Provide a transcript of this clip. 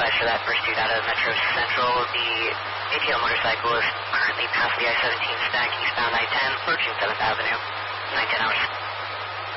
advise for that pursuit out of Metro Central. The ATL motorcycle is currently past the I-17 stack, eastbound I-10, approaching 7th Avenue. 910 hours.